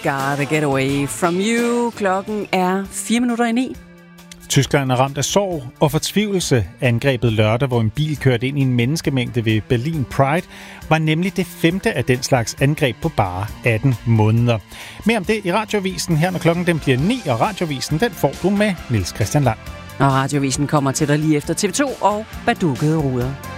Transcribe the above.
Gotta Get Away From You. Klokken er 9:04. Tyskland er ramt af sorg og fortvivlelse. Angrebet lørdag, hvor en bil kørte ind i en menneskemængde ved Berlin Pride, var nemlig det 5. af den slags angreb på bare 18 måneder. Mere om det i Radioavisen her, når klokken den bliver 9, og Radioavisen den får du med Niels Christian Lang. Og Radioavisen kommer til dig lige efter TV2 og Badukede Ruder.